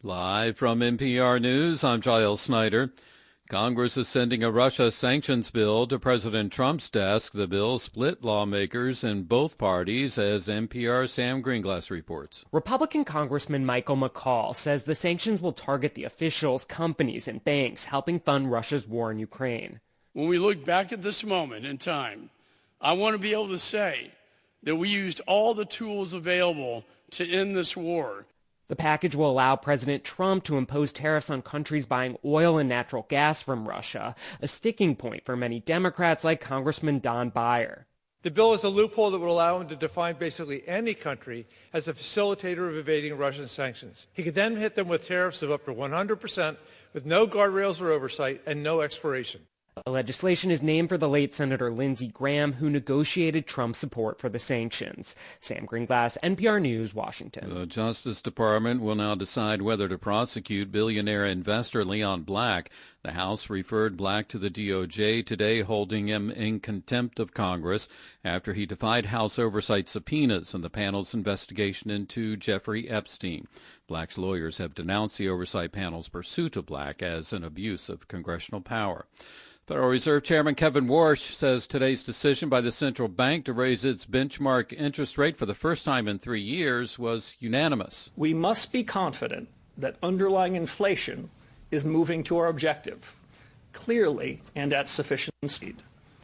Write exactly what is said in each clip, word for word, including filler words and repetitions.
Live from N P R News, I'm Giles Snyder. Congress is sending a Russia sanctions bill to President Trump's desk. The bill split lawmakers in both parties, as N P R's Sam Greenglass reports. Republican Congressman Michael McCaul says the sanctions will target the officials, companies, and banks helping fund Russia's war in Ukraine. When we look back at this moment in time, I want to be able to say that we used all the tools available to end this war. The package will allow President Trump to impose tariffs on countries buying oil and natural gas from Russia, a sticking point for many Democrats like Congressman Don Beyer. The bill is a loophole that would allow him to define basically any country as a facilitator of evading Russian sanctions. He could then hit them with tariffs of up to one hundred percent with no guardrails or oversight and no expiration. The legislation is named for the late Senator Lindsey Graham, who negotiated Trump's support for the sanctions. Sam Greenglass, N P R News, Washington. The Justice Department will now decide whether to prosecute billionaire investor Leon Black. The House referred Black to the D O J today, holding him in contempt of Congress after he defied House oversight subpoenas in the panel's investigation into Jeffrey Epstein. Black's lawyers have denounced the oversight panel's pursuit of Black as an abuse of congressional power. Federal Reserve Chairman Kevin Warsh says today's decision by the central bank to raise its benchmark interest rate for the first time in three years was unanimous. We must be confident that underlying inflation is moving to our objective, clearly and at sufficient speed.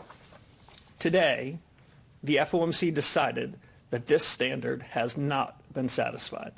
Today, the F O M C decided that this standard has not been satisfied.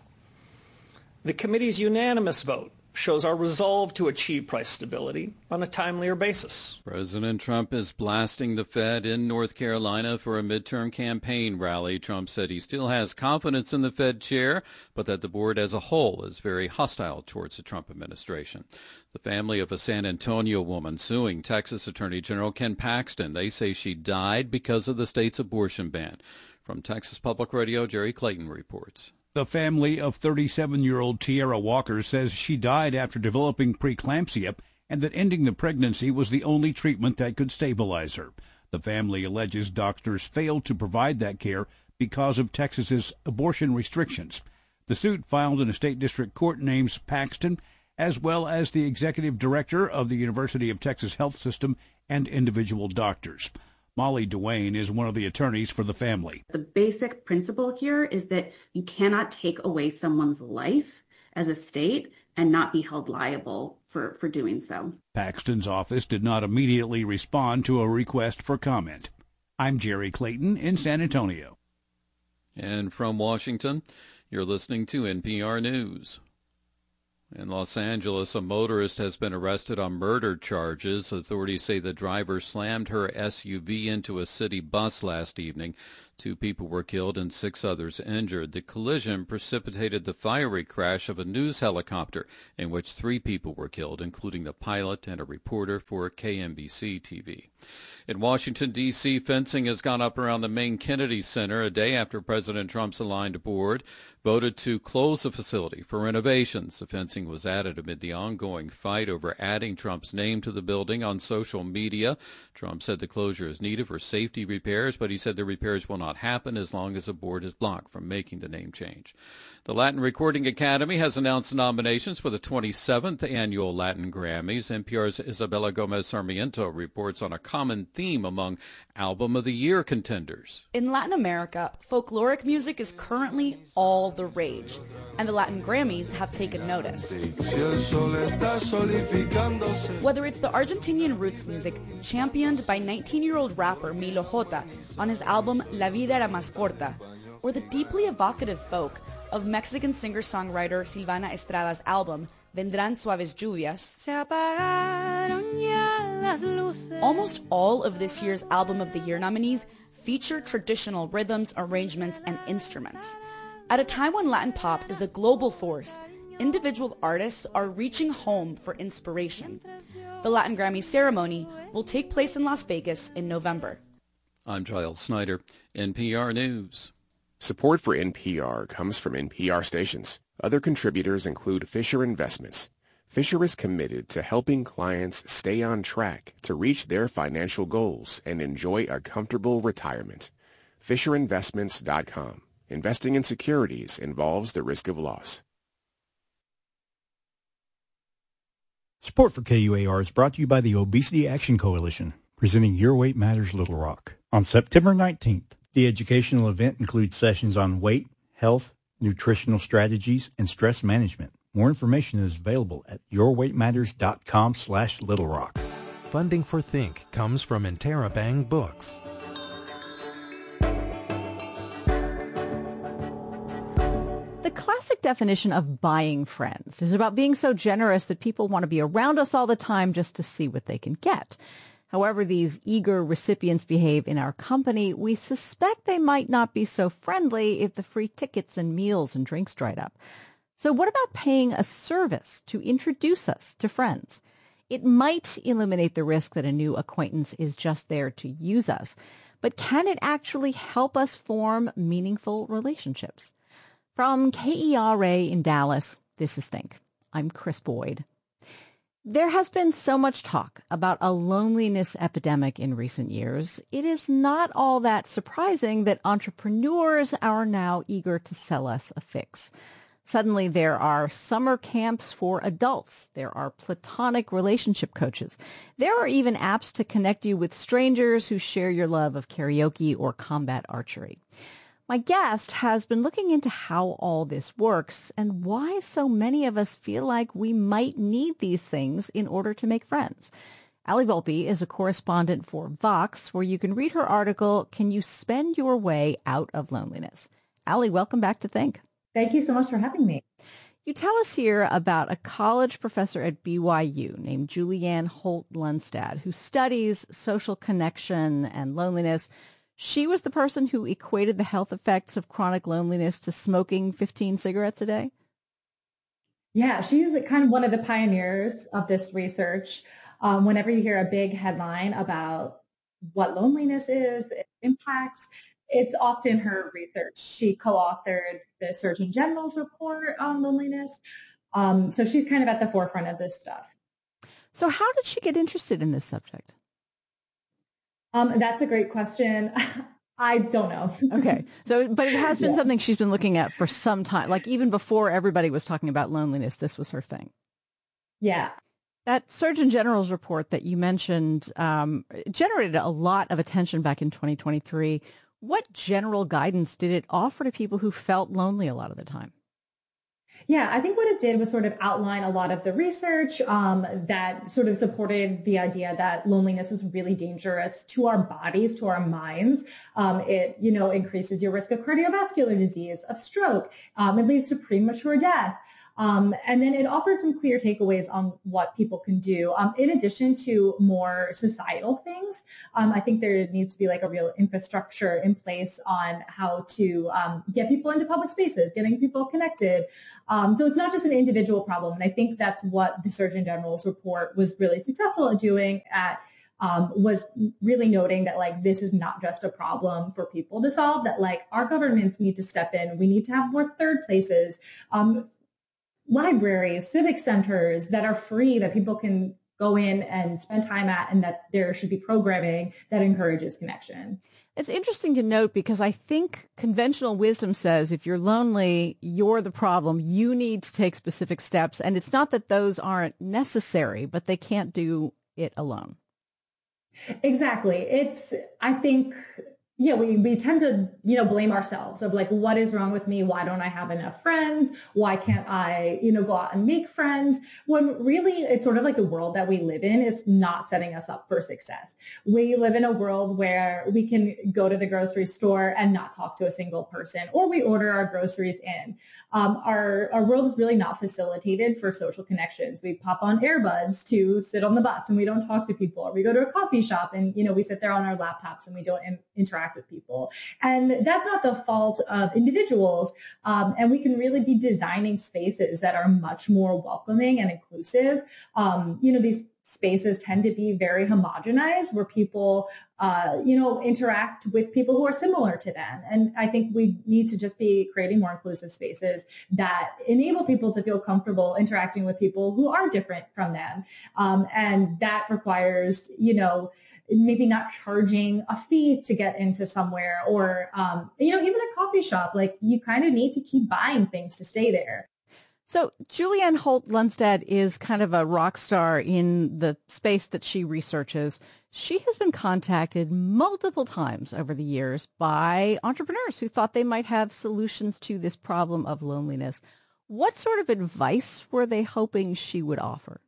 The committee's unanimous vote shows our resolve to achieve price stability on a timelier basis. President Trump is blasting the Fed in North Carolina for a midterm campaign rally. Trump said he still has confidence in the Fed chair, but that the board as a whole is very hostile towards the Trump administration. The family of a San Antonio woman suing Texas Attorney General Ken Paxton. They say she died because of the state's abortion ban. From Texas Public Radio, Jerry Clayton reports. The family of thirty-seven-year-old Tierra Walker says she died after developing preeclampsia and that ending the pregnancy was the only treatment that could stabilize her. The family alleges doctors failed to provide that care because of Texas's abortion restrictions. The suit filed in a state district court names Paxton, as well as the executive director of the University of Texas Health System and individual doctors. Molly Duane is one of the attorneys for the family. The basic principle here is that you cannot take away someone's life as a state and not be held liable for, for doing so. Paxton's office did not immediately respond to a request for comment. I'm Jerry Clayton in San Antonio. And from Washington, you're listening to N P R News. In Los Angeles, a motorist has been arrested on murder charges. Authorities say the driver slammed her S U V into a city bus last evening. Two people were killed and six others injured. The collision precipitated the fiery crash of a news helicopter in which three people were killed, including the pilot and a reporter for K N B C T V. In Washington, D C, fencing has gone up around the main Kennedy Center a day after President Trump's aligned board voted to close the facility for renovations. The fencing was added amid the ongoing fight over adding Trump's name to the building on social media. Trump said the closure is needed for safety repairs, but he said the repairs will not happen as long as the board is blocked from making the name change. The Latin Recording Academy has announced nominations for the twenty-seventh Annual Latin Grammys. N P R's Isabella Gomez Sarmiento reports on a common theme among Album of the Year contenders. In Latin America, folkloric music is currently all the rage, and the Latin Grammys have taken notice. Whether it's the Argentinian roots music championed by nineteen-year-old rapper Milo J on his album La Vida Era Más Corta, or the deeply evocative folk of Mexican singer-songwriter Silvana Estrada's album Vendrán Suaves Lluvias, Se apagaron ya las luces. Almost all of this year's Album of the Year nominees feature traditional rhythms, arrangements, and instruments. At a time when Latin pop is a global force, individual artists are reaching home for inspiration. The Latin Grammy ceremony will take place in Las Vegas in November. I'm Giles Snyder, N P R News. Support for N P R comes from N P R stations. Other contributors include Fisher Investments. Fisher is committed to helping clients stay on track to reach their financial goals and enjoy a comfortable retirement. Fisher Investments dot com. Investing in securities involves the risk of loss. Support for K U A R is brought to you by the Obesity Action Coalition, presenting Your Weight Matters Little Rock. On September nineteenth, the educational event includes sessions on weight, health, nutritional strategies, and stress management. More information is available at yourweightmatters.com slash Little Rock. Funding for Think comes from Interabang Books. The classic definition of buying friends is about being so generous that people want to be around us all the time just to see what they can get. However these eager recipients behave in our company, we suspect they might not be so friendly if the free tickets and meals and drinks dried up. So what about paying a service to introduce us to friends? It might eliminate the risk that a new acquaintance is just there to use us, but can it actually help us form meaningful relationships? From K E R A in Dallas, this is Think. I'm Chris Boyd. There has been so much talk about a loneliness epidemic in recent years. It is not all that surprising that entrepreneurs are now eager to sell us a fix. Suddenly, there are summer camps for adults. There are platonic relationship coaches. There are even apps to connect you with strangers who share your love of karaoke or combat archery. My guest has been looking into how all this works and why so many of us feel like we might need these things in order to make friends. Ali Volpe is a correspondent for Vox, where you can read her article, Can You Spend Your Way Out of Loneliness? Ali, welcome back to Think. Thank you so much for having me. You tell us here about a college professor at B Y U named Julianne Holt-Lunstad, who studies social connection and loneliness. She was the person who equated the health effects of chronic loneliness to smoking fifteen cigarettes a day? Yeah, she's kind of one of the pioneers of this research. Um, whenever you hear a big headline about what loneliness is, its impacts, it's often her research. She co-authored the Surgeon General's report on loneliness. Um, so she's kind of at the forefront of this stuff. So how did she get interested in this subject? Um, that's a great question. I don't know. Okay. So, but it has been yeah. something she's been looking at for some time. Like even before everybody was talking about loneliness, this was her thing. Yeah. That Surgeon General's report that you mentioned um, generated a lot of attention back in twenty twenty-three. What general guidance did it offer to people who felt lonely a lot of the time? Yeah, I think what it did was sort of outline a lot of the research um, that sort of supported the idea that loneliness is really dangerous to our bodies, to our minds. Um, it, you know, increases your risk of cardiovascular disease, of stroke. Um, it leads to premature death. Um, and then it offered some clear takeaways on what people can do. Um, in addition to more societal things, um, I think there needs to be like a real infrastructure in place on how to um, get people into public spaces, getting people connected. Um, so it's not just an individual problem. And I think that's what the Surgeon General's report was really successful at doing at Um, was really noting that like this is not just a problem for people to solve, that like our governments need to step in. We need to have more third places, um, libraries, civic centers that are free, that people can go in and spend time at, and that there should be programming that encourages connection. It's interesting to note because I think conventional wisdom says if you're lonely, you're the problem. You need to take specific steps. And it's not that those aren't necessary, but they can't do it alone. Exactly. It's, I think, yeah, we, we tend to, you know, blame ourselves of like, what is wrong with me? Why don't I have enough friends? Why can't I, you know, go out and make friends? When really it's sort of like the world that we live in is not setting us up for success. We live in a world where we can go to the grocery store and not talk to a single person, or we order our groceries in. Um, our, our world is really not facilitated for social connections. We pop on earbuds to sit on the bus and we don't talk to people, or we go to a coffee shop and, you know, we sit there on our laptops and we don't in, interact with people. And that's not the fault of individuals. Um, and we can really be designing spaces that are much more welcoming and inclusive. Um, you know, these spaces tend to be very homogenized, where people, uh, you know, interact with people who are similar to them. And I think we need to just be creating more inclusive spaces that enable people to feel comfortable interacting with people who are different from them. Um, and that requires, you know, maybe not charging a fee to get into somewhere, or, um, you know, even a coffee shop, like you kind of need to keep buying things to stay there. So Julianne Holt-Lunstad is kind of a rock star in the space that she researches. She has been contacted multiple times over the years by entrepreneurs who thought they might have solutions to this problem of loneliness. What sort of advice were they hoping she would offer?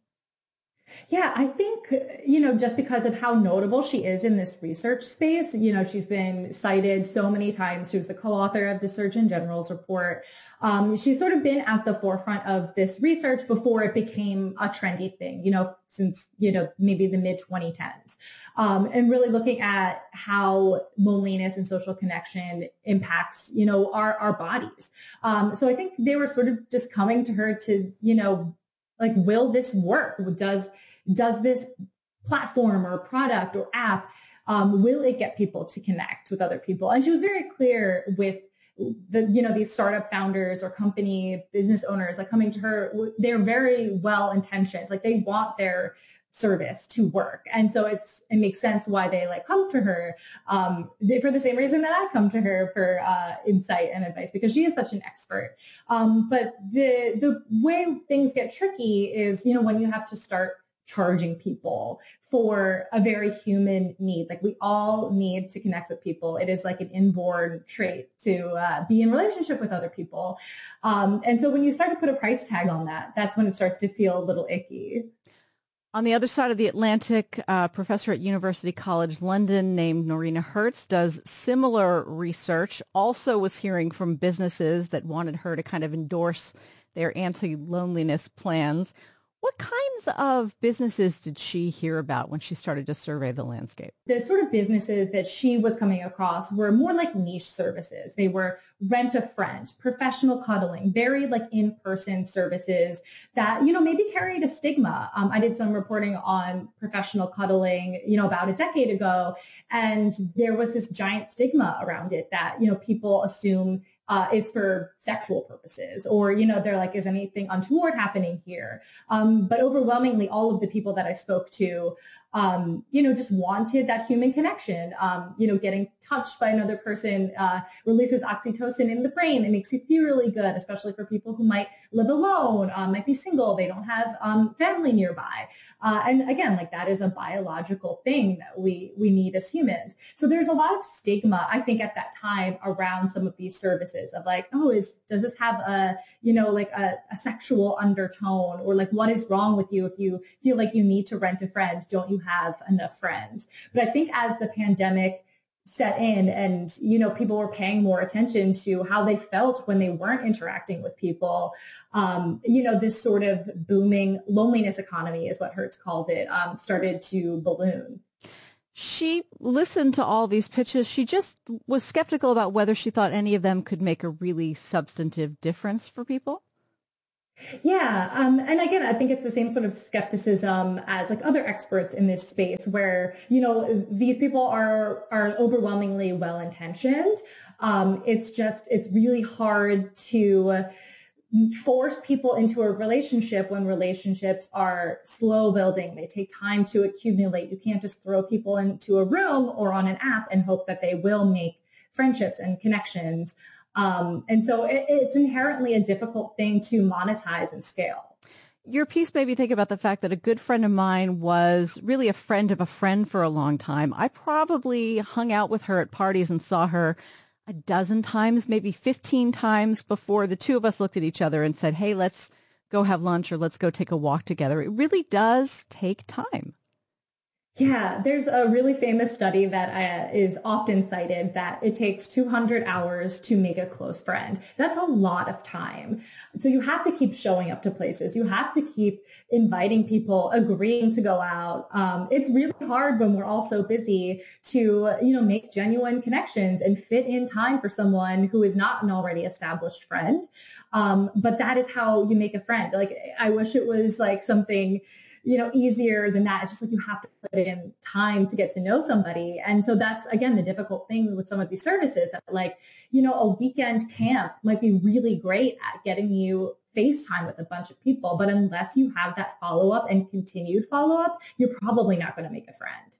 Yeah, I think, you know, just because of how notable she is in this research space, you know, she's been cited so many times. She was the co-author of the Surgeon General's report. Um, she's sort of been at the forefront of this research before it became a trendy thing, you know, since, you know, maybe the mid twenty tens. Um, and really looking at how loneliness and social connection impacts, you know, our, our bodies. Um, so I think they were sort of just coming to her to, you know, like, will this work? Does, does this platform or product or app, um, will it get people to connect with other people? And she was very clear with the, you know, these startup founders or company business owners, like, coming to her, they're very well intentioned. Like, they want their service to work. And so it's, it makes sense why they like come to her, um, for the same reason that I come to her for, uh, insight and advice, because she is such an expert. Um, but the, the way things get tricky is, you know, when you have to start charging people for a very human need. Like, we all need to connect with people. It is like an inborn trait to uh, be in relationship with other people. Um, and so when you start to put a price tag on that, that's when it starts to feel a little icky. On the other side of the Atlantic, a professor at University College London named Norina Hertz does similar research, also was hearing from businesses that wanted her to kind of endorse their anti-loneliness plans. What kinds of businesses did she hear about when she started to survey the landscape? The sort of businesses that she was coming across were more like niche services. They were rent a friend, professional cuddling, very like in-person services that, you know, maybe carried a stigma. Um, I did some reporting on professional cuddling, you know, about a decade ago, and there was this giant stigma around it that, you know, people assume Uh, it's for sexual purposes, or, you know, they're like, is anything untoward happening here? Um, but overwhelmingly, all of the people that I spoke to, um, you know, just wanted that human connection. Um, you know, getting touched by another person uh, releases oxytocin in the brain. It makes you feel really good, especially for people who might live alone, um, might be single, they don't have um, family nearby. Uh, and again, like, that is a biological thing that we we need as humans. So there's a lot of stigma, I think, at that time around some of these services of like, oh, is does this have a, you know, like a, a sexual undertone, or like, what is wrong with you if you feel like you need to rent a friend? Don't you have enough friends? But I think as the pandemic set in and, you know, people were paying more attention to how they felt when they weren't interacting with people, um, you know, this sort of booming loneliness economy is what Hertz called it, um, started to balloon. She listened to all these pitches. She just was skeptical about whether she thought any of them could make a really substantive difference for people. Yeah. Um, and again, I think it's the same sort of skepticism as like other experts in this space where, you know, these people are, are overwhelmingly well-intentioned. Um, it's just, it's really hard to force people into a relationship when relationships are slow building. They take time to accumulate. You can't just throw people into a room or on an app and hope that they will make friendships and connections. Um, and so it, it's inherently a difficult thing to monetize and scale. Your piece made me think about the fact that a good friend of mine was really a friend of a friend for a long time. I probably hung out with her at parties and saw her a dozen times, maybe fifteen times before the two of us looked at each other and said, hey, let's go have lunch or let's go take a walk together. It really does take time. Yeah, there's a really famous study that uh, is often cited that it takes two hundred hours to make a close friend. That's a lot of time. So you have to keep showing up to places. You have to keep inviting people, agreeing to go out. Um, it's really hard when we're all so busy to, you know, make genuine connections and fit in time for someone who is not an already established friend. Um, but that is how you make a friend. Like, I wish it was like something, you know, easier than that. It's just like you have to put in time to get to know somebody. And so that's, again, the difficult thing with some of these services that, like, you know, a weekend camp might be really great at getting you FaceTime with a bunch of people. But unless you have that follow-up and continued follow-up, you're probably not going to make a friend.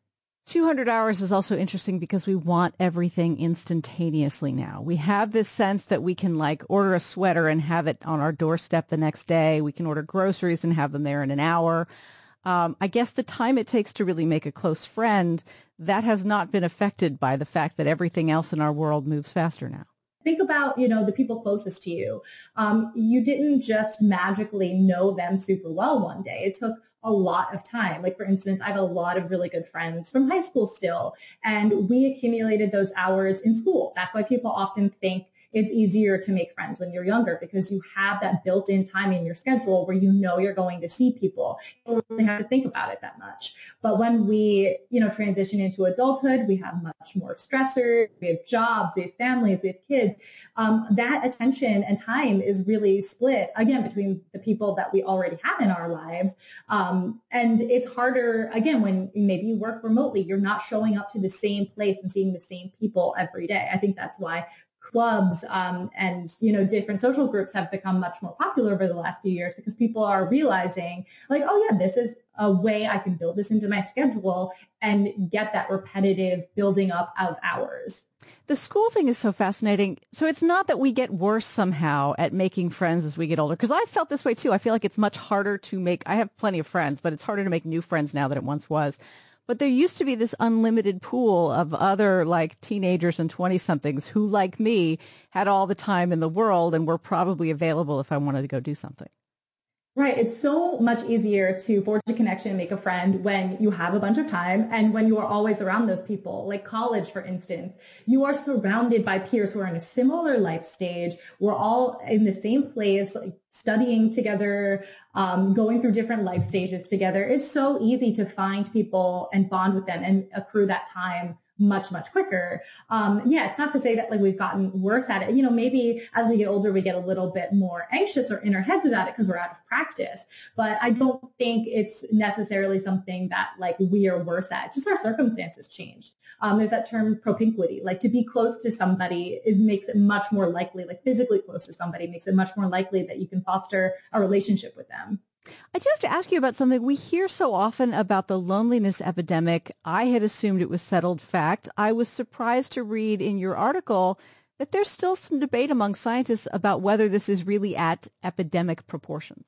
two hundred hours is also interesting because we want everything instantaneously now. We have this sense that we can like order a sweater and have it on our doorstep the next day. We can order groceries and have them there in an hour. Um, I guess the time it takes to really make a close friend, that has not been affected by the fact that everything else in our world moves faster now. Think about, you know, the people closest to you. Um, you didn't just magically know them super well one day. It took a lot of time. Like, for instance, I have a lot of really good friends from high school still, and we accumulated those hours in school. That's why people often think it's easier to make friends when you're younger, because you have that built-in time in your schedule where you know you're going to see people. You don't really have to think about it that much. But when we, you know, transition into adulthood, we have much more stressors. We have jobs, we have families, we have kids. Um, that attention and time is really split, again, between the people that we already have in our lives. Um, and it's harder, again, when maybe you work remotely, you're not showing up to the same place and seeing the same people every day. I think that's why clubs um, and, you know, different social groups have become much more popular over the last few years, because people are realizing like, oh yeah, this is a way I can build this into my schedule and get that repetitive building up of hours. The school thing is so fascinating. So it's not that we get worse somehow at making friends as we get older, because I felt this way too. I feel like it's much harder to make, I have plenty of friends, but it's harder to make new friends now than it once was. But there used to be this unlimited pool of other like teenagers and twenty-somethings who, like me, had all the time in the world and were probably available if I wanted to go do something. Right. It's so much easier to forge a connection and make a friend when you have a bunch of time and when you are always around those people. Like college, for instance, you are surrounded by peers who are in a similar life stage. We're all in the same place, like studying together, um, going through different life stages together. It's so easy to find people and bond with them and accrue that time much, much quicker. Um, yeah, it's not to say that like we've gotten worse at it. You know, maybe as we get older, we get a little bit more anxious or in our heads about it because we're out of practice. But I don't think it's necessarily something that like we are worse at. It's just our circumstances changed. Um, there's that term propinquity, like to be close to somebody is makes it much more likely, like physically close to somebody makes it much more likely that you can foster a relationship with them. I do have to ask you about something. We hear so often about the loneliness epidemic. I had assumed it was settled fact. I was surprised to read in your article that there's still some debate among scientists about whether this is really at epidemic proportions.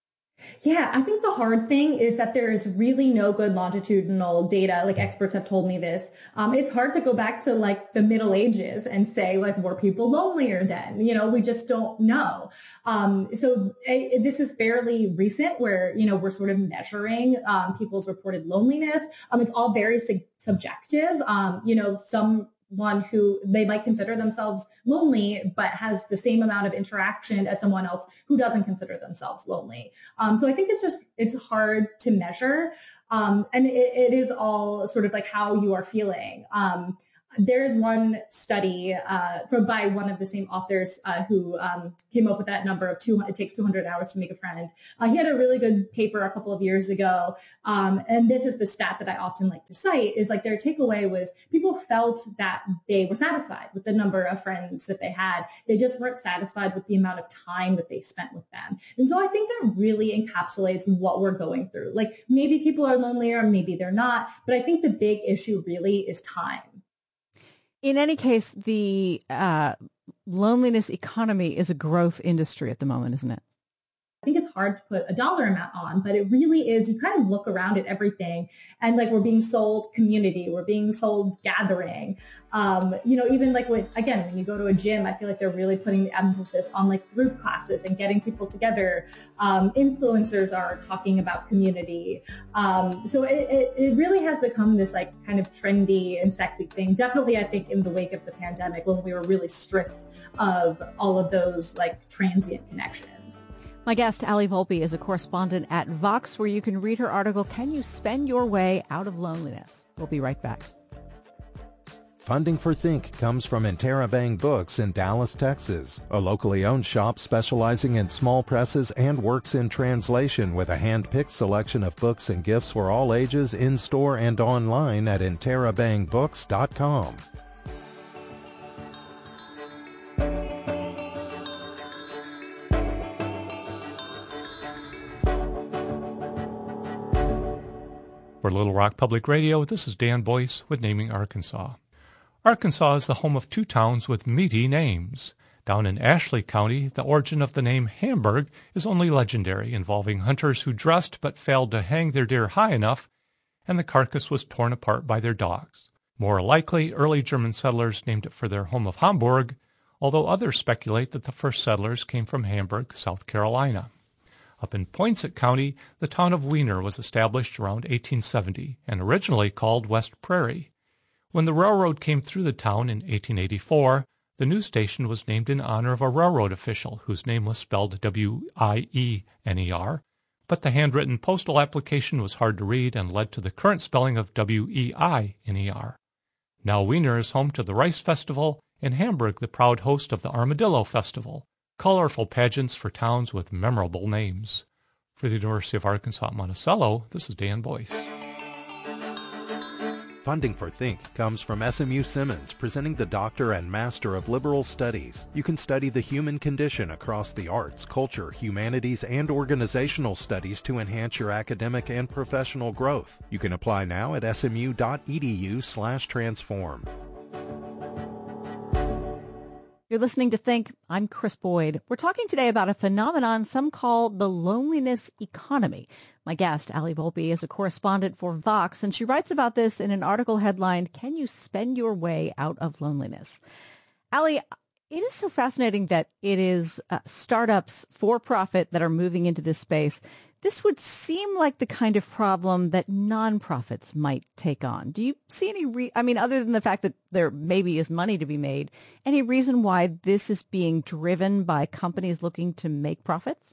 Yeah, I think the hard thing is that there is really no good longitudinal data. Like experts have told me this. Um, it's hard to go back to like the Middle Ages and say like, were people lonelier then? You know, we just don't know. Um, so uh, this is fairly recent where, you know, we're sort of measuring um, people's reported loneliness. Um, it's all very su- subjective. Um, you know, some one who they might consider themselves lonely, but has the same amount of interaction as someone else who doesn't consider themselves lonely. Um, so I think it's just, it's hard to measure. Um, and it, it is all sort of like how you are feeling. Um, there's one study uh, from by one of the same authors uh, who um, came up with that number of two. It takes two hundred hours to make a friend. Uh, he had a really good paper a couple of years ago, um, and this is the stat that I often like to cite. Is like their takeaway was people felt that they were satisfied with the number of friends that they had. They just weren't satisfied with the amount of time that they spent with them. And so I think that really encapsulates what we're going through. Like maybe people are lonelier, maybe they're not, but I think the big issue really is time. In any case, the uh, loneliness economy is a growth industry at the moment, isn't it? I think it's hard to put a dollar amount on, but it really is. You kind of look around at everything and like we're being sold community, we're being sold gathering. Um, you know, even like when, again, when you go to a gym, I feel like they're really putting the emphasis on like group classes and getting people together. Um, influencers are talking about community. Um, so it, it, it really has become this like kind of trendy and sexy thing. Definitely, I think in the wake of the pandemic when we were really stripped of all of those like transient connections. My guest, Ali Volpe, is a correspondent at Vox, where you can read her article, Can You Spend Your Way Out of Loneliness? We'll be right back. Funding for Think comes from Interabang Books in Dallas, Texas, a locally owned shop specializing in small presses and works in translation with a hand-picked selection of books and gifts for all ages in-store and online at interabang books dot com. For Little Rock Public Radio, this is Dan Boyce with Naming Arkansas. Arkansas is the home of two towns with meaty names. Down in Ashley County, the origin of the name Hamburg is only legendary, involving hunters who dressed but failed to hang their deer high enough, and the carcass was torn apart by their dogs. More likely, early German settlers named it for their home of Hamburg, although others speculate that the first settlers came from Hamburg, South Carolina. Up in Poinsett County, the town of Wiener was established around eighteen seventy and originally called West Prairie. When the railroad came through the town in eighteen eighty-four, the new station was named in honor of a railroad official whose name was spelled W I E N E R, but the handwritten postal application was hard to read and led to the current spelling of W E I N E R. Now Wiener is home to the Rice Festival, and Hamburg the proud host of the Armadillo Festival, colorful pageants for towns with memorable names. For the University of Arkansas at Monticello, this is Dan Boyce. Funding for Think comes from S M U Simmons, presenting the Doctor and Master of Liberal Studies. You can study the human condition across the arts, culture, humanities, and organizational studies to enhance your academic and professional growth. You can apply now at smu.edu slash transform. You're listening to Think. I'm Chris Boyd. We're talking today about a phenomenon some call the loneliness economy. My guest, Ali Volpe, is a correspondent for Vox, and she writes about this in an article headlined, Can You Spend Your Way Out of Loneliness? Ali, it is so fascinating that it is uh, startups for profit that are moving into this space. This would seem like the kind of problem that nonprofits might take on. Do you see any, re- I mean, other than the fact that there maybe is money to be made, any reason why this is being driven by companies looking to make profits?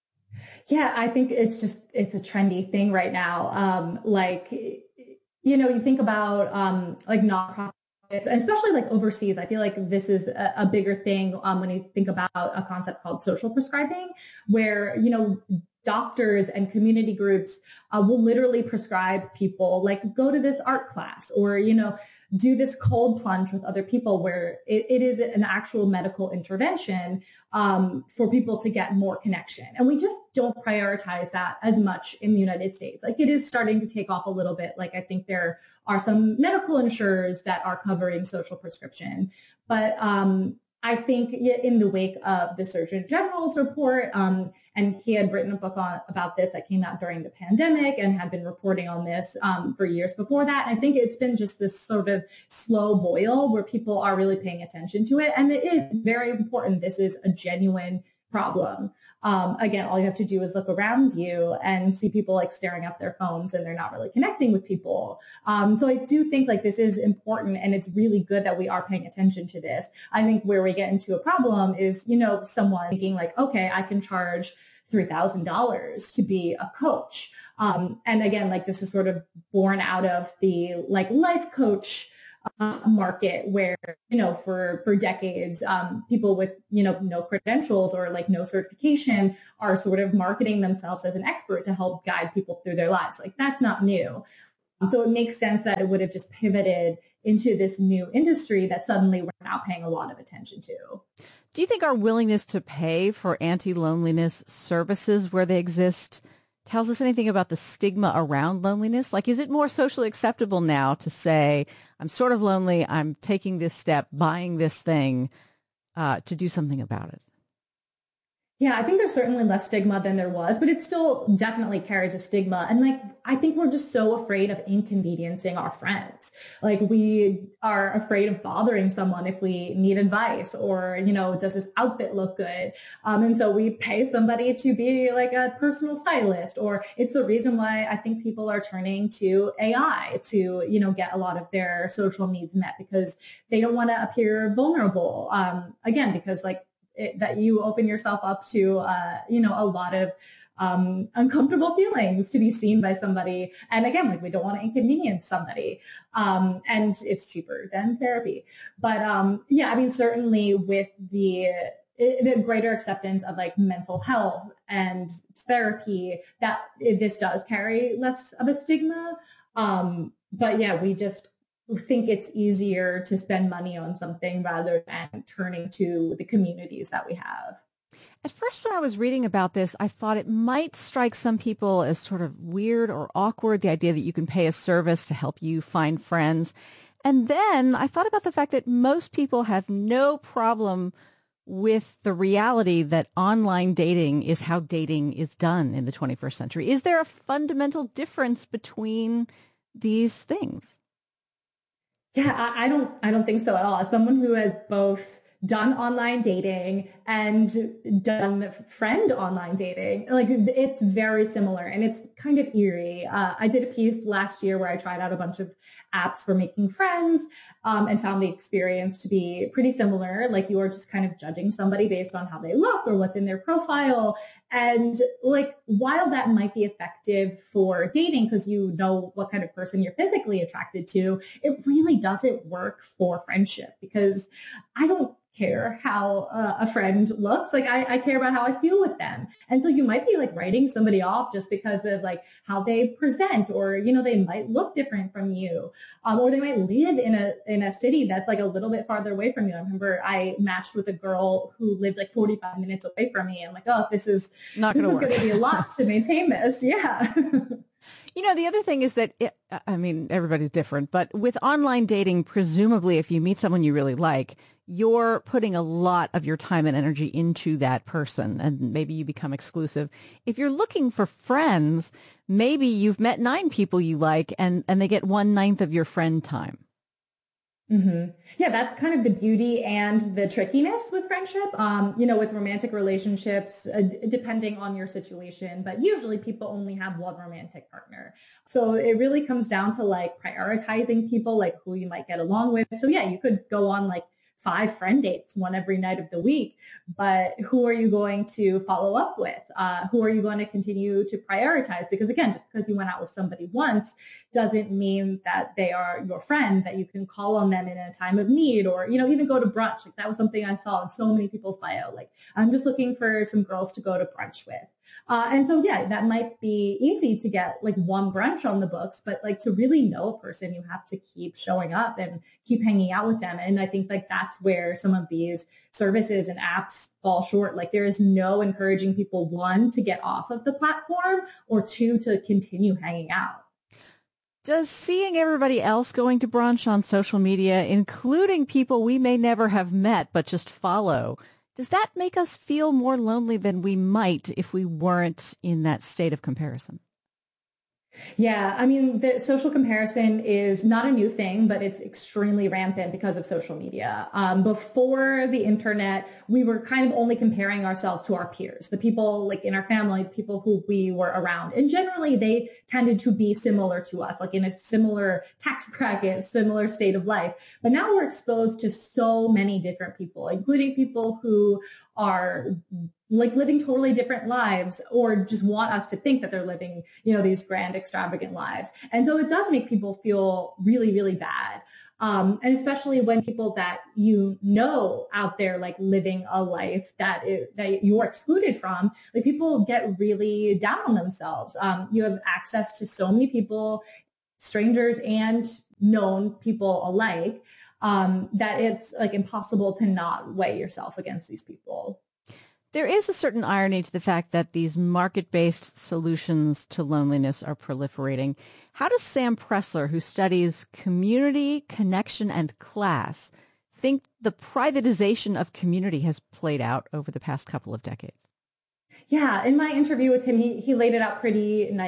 Yeah, I think it's just, it's a trendy thing right now. Um, like, you know, you think about um, like nonprofits, especially like overseas. I feel like this is a, a bigger thing um, when you think about a concept called social prescribing, where, you know, doctors and community groups uh, will literally prescribe people like go to this art class or, you know, do this cold plunge with other people where it, it is an actual medical intervention um, for people to get more connection. And we just don't prioritize that as much in the United States. Like it is starting to take off a little bit. Like I think there are some medical insurers that are covering social prescription, but um, I think in the wake of the Surgeon General's report, um, and he had written a book on about this that came out during the pandemic and had been reporting on this um, for years before that. I think it's been just this sort of slow boil where people are really paying attention to it. And it is very important. This is a genuine problem. Um, again, all you have to do is look around you and see people like staring at their phones and they're not really connecting with people. Um, so I do think like this is important and it's really good that we are paying attention to this. I think where we get into a problem is, you know, someone thinking like, okay, I can charge three thousand dollars to be a coach. Um, and again, like this is sort of born out of the like life coach Uh, market where, you know, for, for decades, um, people with, you know, no credentials or like no certification are sort of marketing themselves as an expert to help guide people through their lives. Like that's not new. So it makes sense that it would have just pivoted into this new industry that suddenly we're now paying a lot of attention to. Do you think our willingness to pay for anti-loneliness services where they exist tells us anything about the stigma around loneliness? Like, is it more socially acceptable now to say, I'm sort of lonely, I'm taking this step, buying this thing uh, to do something about it? Yeah, I think there's certainly less stigma than there was, but it still definitely carries a stigma. And like, I think we're just so afraid of inconveniencing our friends. Like we are afraid of bothering someone if we need advice or, you know, does this outfit look good? Um, and so we pay somebody to be like a personal stylist, or it's the reason why I think people are turning to A I to, you know, get a lot of their social needs met because they don't want to appear vulnerable. Um, again, because like, It, that you open yourself up to, uh, you know, a lot of um, uncomfortable feelings to be seen by somebody. And again, like we don't want to inconvenience somebody. Um, and it's cheaper than therapy. But um, yeah, I mean, certainly with the, the greater acceptance of like mental health and therapy, that this does carry less of a stigma. Um, but yeah, we just think it's easier to spend money on something rather than turning to the communities that we have. At first, when I was reading about this, I thought it might strike some people as sort of weird or awkward, the idea that you can pay a service to help you find friends. And then I thought about the fact that most people have no problem with the reality that online dating is how dating is done in the twenty-first century. Is there a fundamental difference between these things? Yeah, I, I don't I don't think so at all. As someone who has both done online dating and done friend online dating, like it's very similar and it's kind of eerie. Uh, I did a piece last year where I tried out a bunch of apps for making friends um, and found the experience to be pretty similar. Like you are just kind of judging somebody based on how they look or what's in their profile. And like, while that might be effective for dating because you know what kind of person you're physically attracted to, it really doesn't work for friendship because I don't care how uh, a friend looks. Like I, I care about how I feel with them. And so you might be like writing somebody off just because of like how they present or, you know, they might look different from you. Um, or they might live in a, in a city that's like a little bit farther away from you. I remember I matched with a girl who lived like forty-five minutes away from me. I'm like, oh, this is not going to be a lot to maintain this. Yeah. You know, the other thing is that, it, I mean, everybody's different, but with online dating, presumably if you meet someone you really like, you're putting a lot of your time and energy into that person, and maybe you become exclusive. If you're looking for friends, maybe you've met nine people you like, and, and they get one ninth of your friend time. Mm-hmm. Yeah, that's kind of the beauty and the trickiness with friendship. Um, you know, with romantic relationships, uh, depending on your situation, but usually people only have one romantic partner. So it really comes down to like prioritizing people, like who you might get along with. So yeah, you could go on like five friend dates, one every night of the week, but who are you going to follow up with? Uh, who are you going to continue to prioritize? Because again, just because you went out with somebody once doesn't mean that they are your friend, that you can call on them in a time of need or, you know, even go to brunch. Like that was something I saw in so many people's bio. Like, I'm just looking for some girls to go to brunch with. Uh, and so, yeah, that might be easy to get like one brunch on the books, but like to really know a person, you have to keep showing up and keep hanging out with them. And I think like that's where some of these services and apps fall short. Like there is no encouraging people, one, to get off of the platform or two, to continue hanging out. Does seeing everybody else going to brunch on social media, including people we may never have met but just follow, does that make us feel more lonely than we might if we weren't in that state of comparison? Yeah, I mean, the social comparison is not a new thing, but it's extremely rampant because of social media. Um, before the internet, we were kind of only comparing ourselves to our peers, the people like in our family, people who we were around. And generally, they tended to be similar to us, like in a similar tax bracket, similar state of life. But now we're exposed to so many different people, including people who are like living totally different lives or just want us to think that they're living, you know, these grand, extravagant lives. And so it does make people feel really, really bad. Um, and especially when people that you know out there, like living a life that it, that you're excluded from, like people get really down on themselves. Um, you have access to so many people, strangers and known people alike, um, that it's like impossible to not weigh yourself against these people. There is a certain irony to the fact that these market-based solutions to loneliness are proliferating. How does Sam Pressler, who studies community, connection, and class, think the privatization of community has played out over the past couple of decades? Yeah, in my interview with him, he, he laid it out pretty